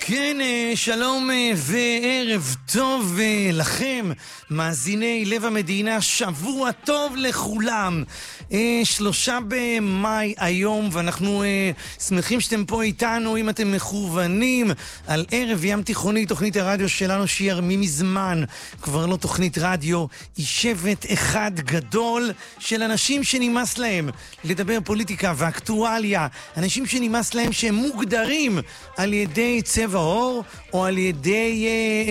כן, שלום וערב טוב לכם, מאזיני לב המדינה, שבוע טוב לכולם. 3 במאי היום, ואנחנו שמחים שאתם פה איתנו. אם אתם מכוונים על ערב ים תיכוני, תוכנית הרדיו שלנו שהיא מזמן כבר לא תוכנית רדיו, היא שבט אחד גדול של אנשים שנמאס להם לדבר פוליטיקה ואקטואליה, אנשים שנמאס להם שהם מוגדרים על ידי צבע האור או על ידי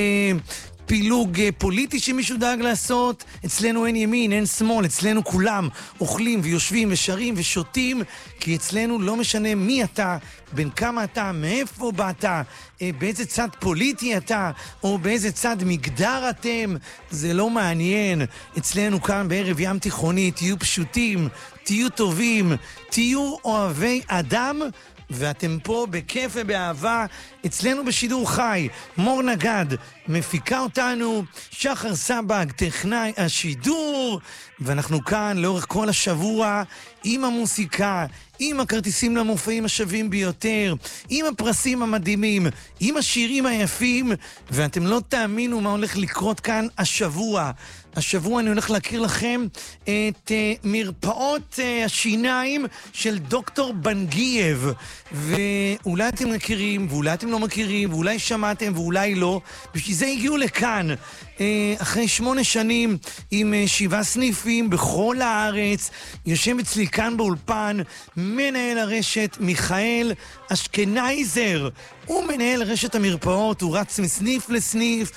פילוג פוליטי שמישהו דאג לעשות. אצלנו אין ימין, אין שמאל, אצלנו כולם אוכלים ויושבים ושרים ושותים, כי אצלנו לא משנה מי אתה, בין כמה אתה, מאיפה באת, באיזה צד פוליטי אתה, או באיזה צד מגדר אתם, זה לא מעניין. אצלנו כאן בערב ים תיכוני, תהיו פשוטים, תהיו טובים, תהיו אוהבי אדם, ואתם פה בכיף ובאהבה. אצלנו בשידור חי, מור נגד מפיקה אותנו, שחר סבג טכנאי השידור, ואנחנו כאן לאורך כל השבוע עם המוסיקה, עם הכרטיסים למופעים השווים ביותר, עם הפרסים המדהימים, עם השירים היפים, ואתם לא תאמינו מה הולך לקרות כאן השבוע. השבוע אני הולך להכיר לכם את מרפאות השיניים של דוקטור בנגייב, ואולי אתם מכירים ואולי אתם לא מכירים ואולי שמעתם ואולי לא. בשביל זה הגיעו לכאן אחרי 8 שנים עם 7 סניפים בכל הארץ. יושב אצלי כאן באולפן מנהל הרשת מיכאל אשכנייזר. הוא מנהל רשת המרפאות, הוא רץ מסניף לסניף,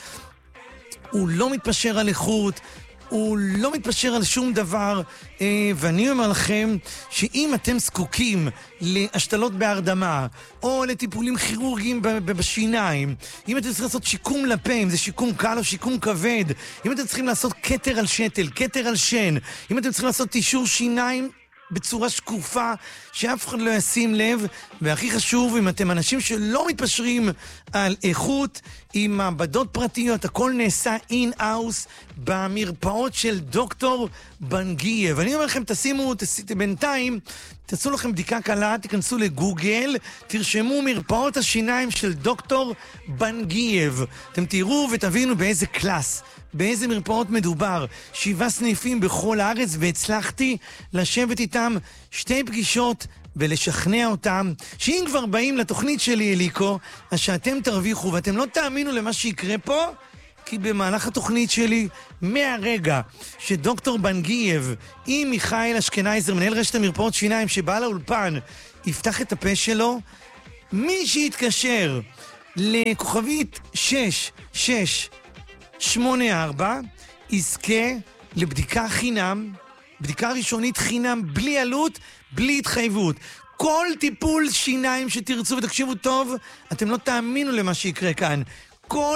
הוא לא מתפשר על איכות, הוא לא מתפשר על שום דבר, ואני אומר לכם שאם אתם זקוקים להשתלות בהרדמה או לטיפולים כירורגיים בשיניים, אם אתם צריכים לעשות שיקום לפה, אם זה שיקום קל או שיקום כבד, אם אתם צריכים לעשות כתר על שתל, כתר על שן, אם אתם צריכים לעשות טישור שיניים בצורה שקופה שאף אחד לא ישים לב, והכי חשוב, אם אתם אנשים שלא מתפשרים על איכות, עם מעבדות פרטיות, הכל נעשה אין-האוס במרפאות של דוקטור בנגייב. אני אומר לכם, בינתיים תעשו לכם בדיקה קלה, תיכנסו לגוגל, תרשמו מרפאות השיניים של דוקטור בנגייב, אתם תראו ותבינו באיזה קלאס, באיזה מרפאות מדובר. 7 סניפים בכל הארץ, והצלחתי לשבת איתם 2 פגישות ולשכנע אותם שאם כבר באים לתוכנית שלי אליקו, אז שאתם תרוויחו, ואתם לא תאמינו למה שיקרה פה, כי במהלך התוכנית שלי, מהרגע שדוקטור בנגייב עם מיכאל אשכנייזר, מנהל רשת המרפאות שיניים שבא לאולפן, יפתח את הפה שלו, מי שיתקשר לכוכבית 6684 יזכה לבדיקה חינם, בדיקה ראשונית חינם, בלי עלות, בלי התחייבות. כל טיפול שיניים שתרצו, ותקשיבו טוב, אתם לא תאמינו למה שיקרה כאן. כל